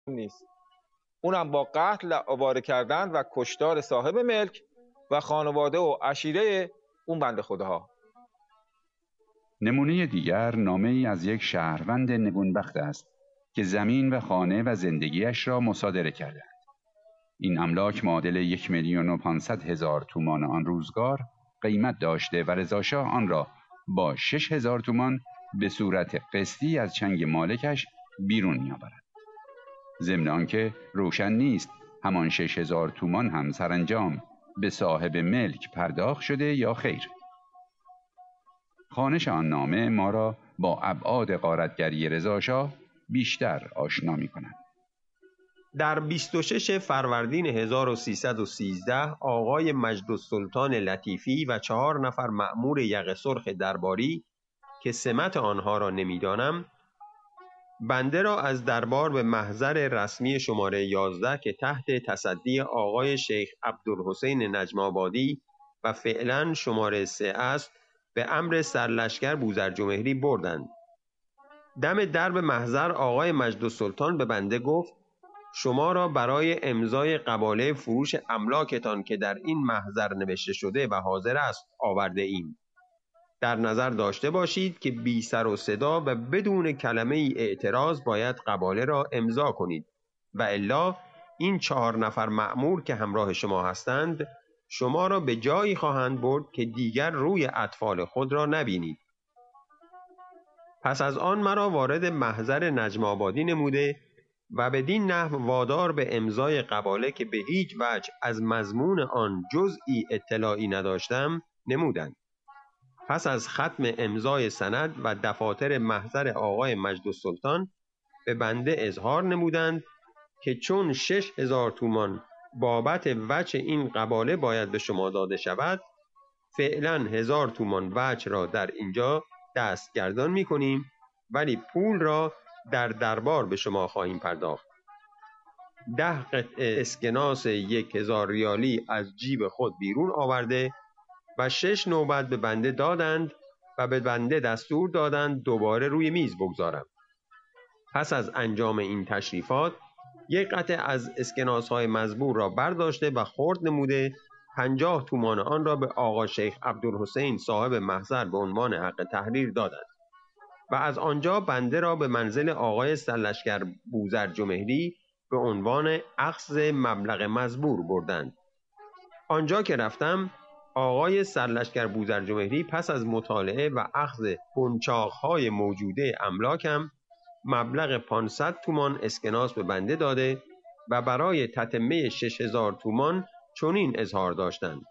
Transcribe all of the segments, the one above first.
نیست، اونم با قتل آواره کردن و کشتار صاحب ملک و خانواده و عشیره اون بنده خداها. نمونه دیگر نامه ای از یک شهروند نگونبخت است که زمین و خانه و زندگیش را مصادره کرده. این املاک معادل 1,500,000 تومان آن روزگار قیمت داشته و رضاشاه آن را با 6,000 تومان به صورت قسطی از چنگ مالکش بیرون می‌آورد. ضمن آنکه روشن نیست همان 6,000 تومان هم سرانجام به صاحب ملک پرداخت شده یا خیر. خوانش آن نامه ما را با ابعاد غارتگری رضاشاه بیشتر آشنا می‌کند. در 26 فروردین 1313 آقای مجدالسلطان لطیفی و 4 نفر مأمور یقه سرخ درباری که سمت آنها را نمیدانم، بنده را از دربار به محضر رسمی شماره 11 که تحت تصدی آقای شیخ عبدالحسین نجم‌آبادی و فعلا شماره 3 است، به امر سرلشکر بوذرجمهری بردند. دم درب محضر آقای مجدالسلطان به بنده گفت: شما را برای امضای قباله فروش املاکتان که در این محضر نوشته شده و حاضر است آورده ایم. در نظر داشته باشید که بی سر و صدا و بدون کلمه ای اعتراض باید قباله را امضا کنید و الا این 4 نفر مأمور که همراه شما هستند شما را به جایی خواهند برد که دیگر روی اطفال خود را نبینید. پس از آن مرا وارد محضر نجم‌آبادی نموده و بدین نحو وادار به امضای قباله که به هیچ وجه از مضمون آن جزئی اطلاعی نداشتم نمودند. پس از ختم امضای سند و دفاتر محضر آقای مجدالسلطان به بنده اظهار نمودند که چون 6,000 تومان بابت وجه این قباله باید به شما داده شود، فعلا 1,000 تومان وجه را در اینجا دستگردان می کنیم، ولی پول را در دربار به شما خواهیم پرداخت. 10 قطعه اسکناس 1,000 ریالی از جیب خود بیرون آورده و 6 نوبت به بنده دادند و به بنده دستور دادند دوباره روی میز بگذارم. پس از انجام این تشریفات 1 قطعه از اسکناس‌های مزبور را برداشته و خرد نموده 50 تومان آن را به آقا شیخ عبدالحسین صاحب محضر به عنوان حق تحریر دادند و از آنجا بنده را به منزل آقای سرلشکر بوذرجمهری به عنوان اخذ مبلغ مزبور بردند. آنجا که رفتم آقای سرلشکر بوذرجمهری پس از مطالعه و اخذ قنچاق‌های موجوده املاکم مبلغ 500 تومان اسکناس به بنده داده و برای تتمه 6,000 تومان چنین اظهار داشتند: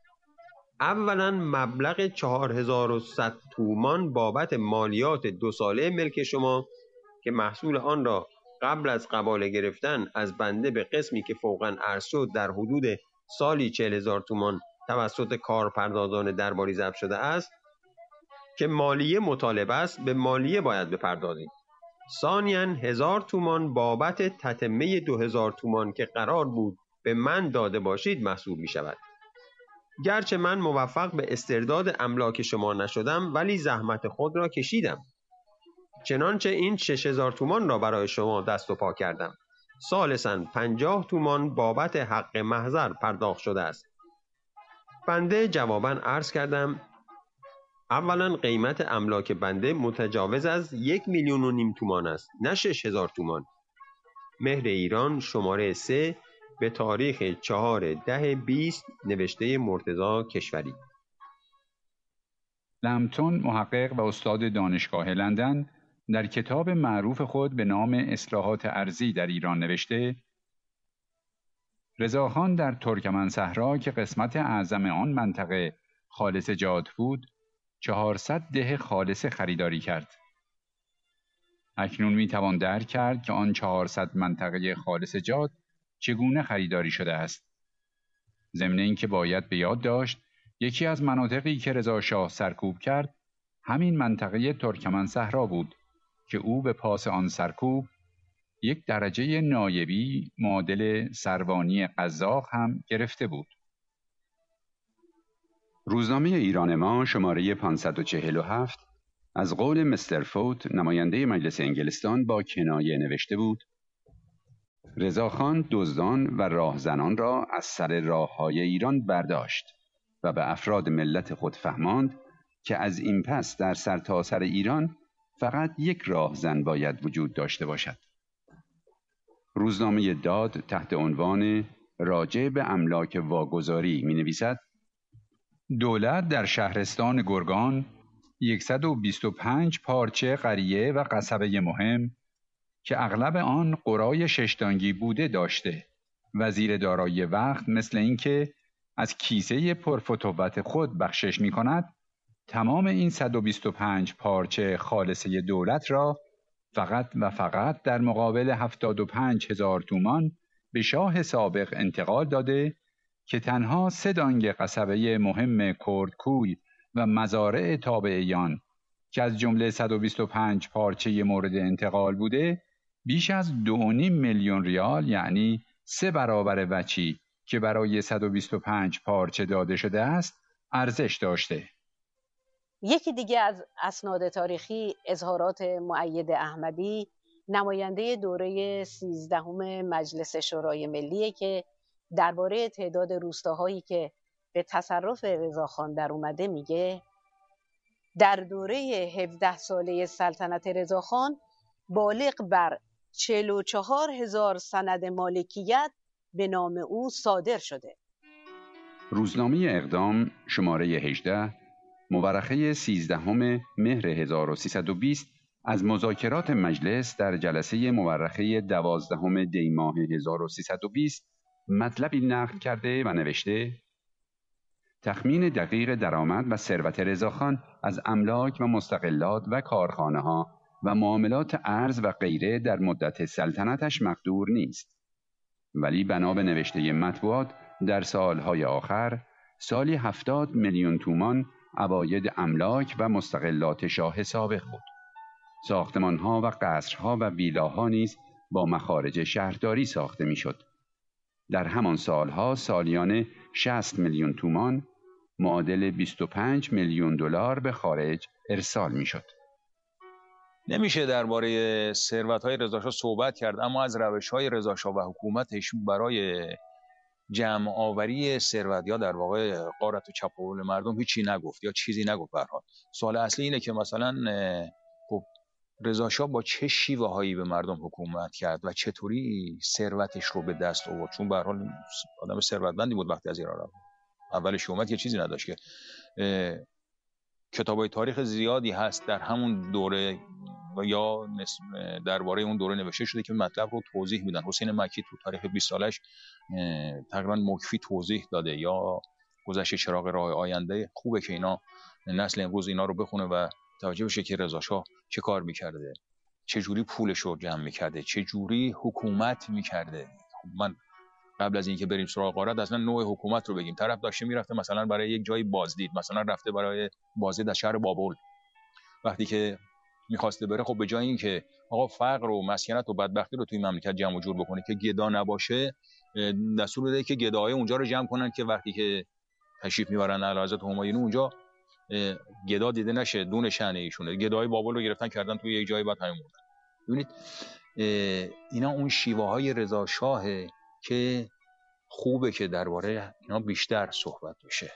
اولا مبلغ 4,100 تومان بابت مالیات 2 ساله ملک شما که محصول آن را قبل از قباله گرفتن از بنده به قسمی که فوقاً عرض شد در حدود سالی 40,000 تومان توسط کارپردازان درباری ضبط شده است که مالیه مطالبه است، به مالیه باید بپردازید. ثانیاً 1,000 تومان بابت تتمه 2,000 تومان که قرار بود به من داده باشید محسوب می شود. گرچه من موفق به استرداد املاک شما نشدم ولی زحمت خود را کشیدم. چنانچه این 6,000 تومان را برای شما دست و پا کردم. ثالثاً 50 تومان بابت حق محضر پرداخت شده است. بنده جواباً عرض کردم: اولا قیمت املاک بنده متجاوز از 1,500,000 تومان است، نه 6,000 تومان. مهر ایران شماره 3 به تاریخ 4/10/20 نوشته مرتضی کشوری. لمپتون محقق و استاد دانشگاه لندن در کتاب معروف خود به نام اصلاحات ارضی در ایران نوشته: رضاخان در ترکمن صحرا که قسمت اعظم آن منطقه خالص جات بود 400 ده خالص خریداری کرد. اکنون میتوان درک کرد که آن 400 منطقه خالص جات چگونه خریداری شده است. ضمن اینکه باید به یاد داشت یکی از مناطقی که رضا شاه سرکوب کرد همین منطقه ترکمن صحرا بود که او به پاس آن سرکوب 1 درجه نایبی معادل سروانی قزاق هم گرفته بود. روزنامه ایران ما شماره 547 از قول مستر فوت نماینده مجلس انگلستان با کنایه نوشته بود: رضاخان دزدان و راهزنان را از سر راههای ایران برداشت و به افراد ملت خود فهماند که از این پس در سرتاسر ایران فقط یک راهزن باید وجود داشته باشد. روزنامه داد تحت عنوان راجع به املاک واگذاری می نویسد: دولت در شهرستان گرگان 125 پارچه قریه و قصبه مهم که اغلب آن قرای ششتانگی بوده داشته و زیر دارایی وقت مثل اینکه از کیسه پرفتوت خود بخشش می کند، تمام این 125 پارچه خالصه دولت را فقط و فقط در مقابل 75,000 تومان به شاه سابق انتقال داده که تنها 3 دانگ قصبه مهم کردکوی و مزارع تابعیان که از جمله 125 پارچه مورد انتقال بوده بیش از 2.5 میلیون ریال، یعنی 3 برابر وچی که برای 125 پارچه داده شده است، ارزش داشته. یکی دیگه از اسناد تاریخی اظهارات مؤید احمدی، نماینده دوره 13 مجلس شورای ملیه که درباره تعداد روستاهایی که به تصرف رضاخان در اومده میگه در دوره 17 ساله سلطنت رضاخان بالغ بر 44,000 سند مالکیت به نام او صادر شده. روزنامه اقدام شماره 18 مورخه 13 مهر 1320 از مذاکرات مجلس در جلسه مورخه 12 دی ماه 1320 مطلبی نقل کرده و نوشته: تخمین دقیق درآمد و ثروت رضاخان از املاک و مستغلات و کارخانه ها و معاملات ارز و غیره در مدت سلطنتش مقدور نیست، ولی بنا به نوشته مطبوعات در سالهای آخر سالی 70 میلیون تومان عواید املاک و مستغلات شاه سابق بود. ساختمان‌ها و قصرها و ویلاها نیز با مخارج شهرداری ساخته می‌شد. در همان سالها سالیانه 60 میلیون تومان معادل 25 میلیون دلار به خارج ارسال می‌شد. نمیشه درباره ثروت‌های رضاشاه صحبت کرد، اما از روش‌های رضاشاه و حکومتش برای جمع آوری ثروت یا در واقع غارت و چپاول مردم هیچی نگفت یا چیزی نگفت. به هر حال سوال اصلی اینه که مثلا خب رضاشاه با چه شیوه‌هایی به مردم حکومت کرد و چطوری ثروتش رو به دست آورد، چون به هر حال آدم ثروتمندی بود وقتی از ایران رفت. اولش اومد که چیزی نداشت که کتابای تاریخ زیادی هست در همون دوره و یا درباره اون دوره نوشته شده که مطلب رو توضیح میدن. حسین مکی تو تاریخ 20 سالش تقریبا مکفی توضیح داده، یا گذشته چراغ راه آینده. خوبه که اینا نسل امروز اینا رو بخونه و توجه بشه که رضاشاه چه کار میکرده، چه جوری پولش رو جمع میکرده، چه جوری حکومت میکرده. من قبل از اینکه بریم سراغ غارت اصلا نوع حکومت رو بگیم. طرف داشته میرفته مثلا برای یک جایی بازدید، مثلا رفته برای بازدید از شهر بابل، وقتی که میخواسته بره، خب به جای اینکه آقا فقر و مسکنت و بدبختی رو توی مملکت جمع و جور بکنه که گدا نباشه، دستور بده که گداهای اونجا رو جمع کنن که وقتی که تشریف میبرن اعلیحضرت همایون اونجا گدا دیده نشه، دون شأن ایشونه. گداهای بابل رو گرفتن کردن توی یک جای، بعد همین موندن. ببینید اینا اون شیوه های رضا شاهه که خوبه که درباره اینا بیشتر صحبت بشه.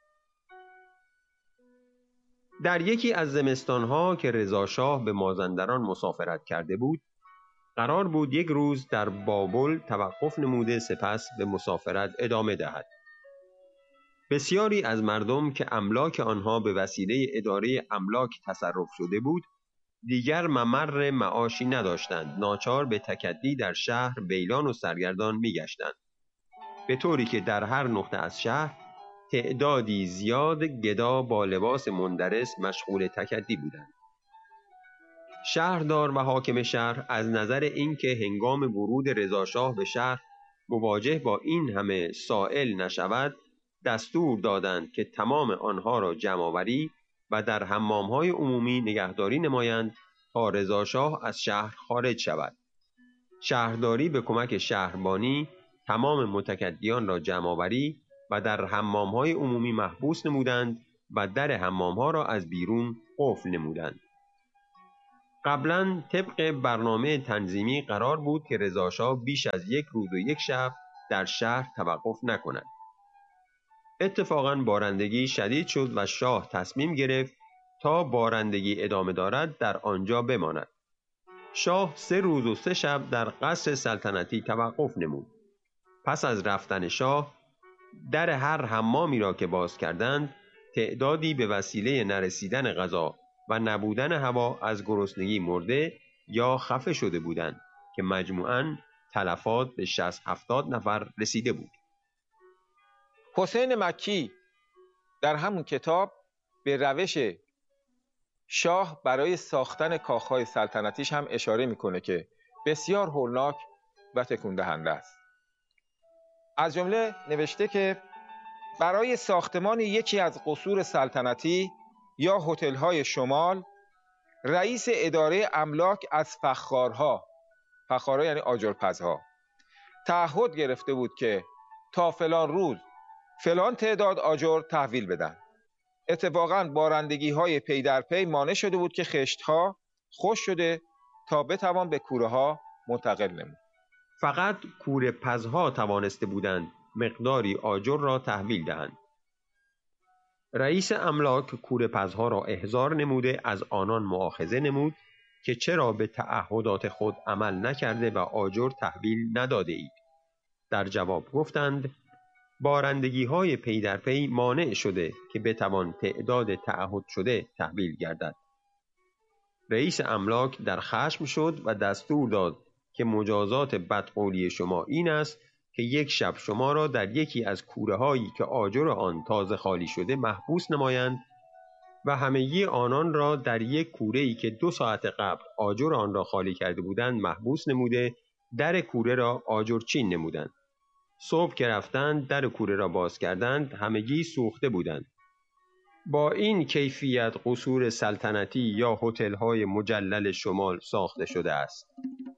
در یکی از زمستانها که رضا شاه به مازندران مسافرت کرده بود، قرار بود یک روز در بابل توقف نموده سپس به مسافرت ادامه دهد. بسیاری از مردم که املاک آنها به وسیله اداره املاک تصرف شده بود، دیگر ممر معاشی نداشتند. ناچار به تکدی در شهر ویلان و سرگردان می‌گشتند، به طوری که در هر نقطه از شهر تعدادی زیاد گدا با لباس مندرس مشغول تکدی بودند. شهردار و حاکم شهر از نظر اینکه هنگام ورود رضاشاه به شهر مواجه با این همه سائل نشود، دستور دادند که تمام آنها را جمع‌آوری و در حمام‌های عمومی نگهداری نمایند تا رضاشاه از شهر خارج شود. شهرداری به کمک شهربانی تمام متکدیان را جمع‌آوری و در حمام‌های عمومی محبوس نمودند و در حمام‌ها را از بیرون قفل نمودند. قبلا طبق برنامه تنظیمی قرار بود که رضاشاه بیش از 1 روز و 1 شب در شهر توقف نکند. اتفاقاً بارندگی شدید شد و شاه تصمیم گرفت تا بارندگی ادامه دارد در آنجا بماند. شاه 3 روز و 3 شب در قصر سلطنتی توقف نمود. پس از رفتن شاه، در هر حمامی را که باز کردند، تعدادی به وسیله نرسیدن غذا و نبودن هوا از گرسنگی مرده یا خفه شده بودند که مجموعاً تلفات به 60-70 نفر رسیده بود. حسین مکی در همون کتاب به روش شاه برای ساختن کاخهای سلطنتیش هم اشاره میکنه که بسیار هولناک و تکون دهنده است. از جمله نوشته که برای ساختمان یکی از قصور سلطنتی یا هتل‌های شمال، رئیس اداره املاک از فخارها یعنی آجرپزها، تعهد گرفته بود که تا فلان روز فلان تعداد آجر تحویل بدن. اتفاقاً بارندگی‌های پی در پی مانع شده بود که خشت‌ها خشک شده تا بتوان به کوره‌ها منتقل نمود. فقط کوره پزها توانسته بودند مقداری آجر را تحویل دهند. رئیس املاک کوره پزها را احضار نموده از آنان مؤاخذه نمود که چرا به تعهدات خود عمل نکرده و آجر تحویل نداده اید. در جواب گفتند بارندگی‌های پی در پی مانع شده که بتوان تعداد تعهد شده تحویل گردد. رئیس املاک در خشم شد و دستور داد که مجازات بدقولی شما این است که 1 شب شما را در یکی از کوره‌هایی که آجر آن تازه خالی شده محبوس نمایند و همگی آنان را در یک کوره‌ای که 2 ساعت قبل آجر آن را خالی کرده بودند محبوس نموده در کوره را آجرچین نمودند. صبح که رفتند در کوره را باز کردند همگی سوخته بودند. با این کیفیت قصور سلطنتی یا هتل‌های مجلل شمال ساخته شده است.